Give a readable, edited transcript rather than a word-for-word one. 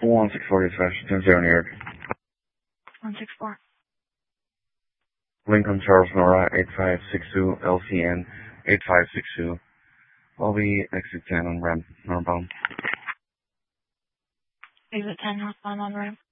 164 dispatch, 10-0 New York. 164. Lincoln Charles Nora, 8562, LCN, 8562. I'll be exit 10 on ramp, northbound. Exit 10 northbound on ramp.